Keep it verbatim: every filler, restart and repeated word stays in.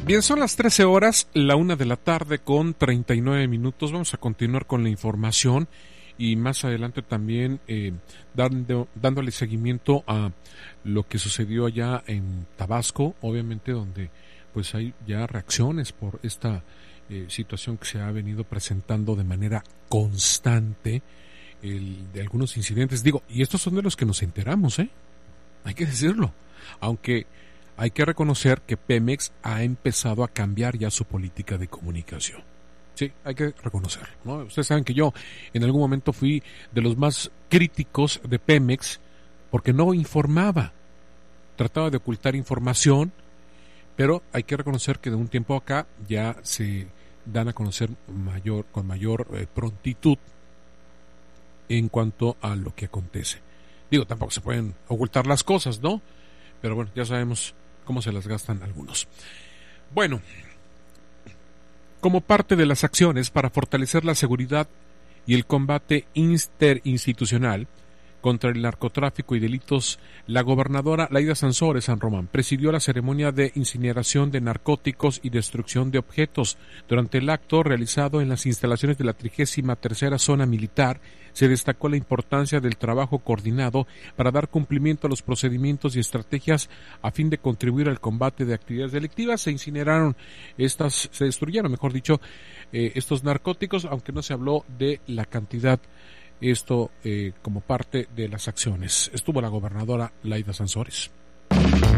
Bien, son las trece horas, la una de la tarde con treinta y nueve minutos. Vamos a continuar con la información y más adelante también eh, dando, dándole seguimiento a lo que sucedió allá en Tabasco, obviamente donde pues hay ya reacciones por esta eh, situación que se ha venido presentando de manera constante, el, de algunos incidentes. Digo, y estos son de los que nos enteramos, ¿eh? Hay que decirlo, aunque hay que reconocer que Pemex ha empezado a cambiar ya su política de comunicación. Sí, hay que reconocerlo, ¿no? Ustedes saben que yo en algún momento fui de los más críticos de Pemex porque no informaba, trataba de ocultar información, pero hay que reconocer que de un tiempo acá ya se dan a conocer mayor con mayor eh, prontitud en cuanto a lo que acontece. Digo, tampoco se pueden ocultar las cosas, ¿no? Pero bueno, ya sabemos cómo se las gastan algunos. Bueno, como parte de las acciones para fortalecer la seguridad y el combate interinstitucional contra el narcotráfico y delitos, la gobernadora Laida Sansores San Román presidió la ceremonia de incineración de narcóticos y destrucción de objetos. Durante el acto realizado en las instalaciones de la trigésima tercera zona militar, se destacó la importancia del trabajo coordinado para dar cumplimiento a los procedimientos y estrategias a fin de contribuir al combate de actividades delictivas. Se incineraron estas, se destruyeron, mejor dicho, eh, estos narcóticos, aunque no se habló de la cantidad. Esto eh, como parte de las acciones. Estuvo la gobernadora Laida Sansores.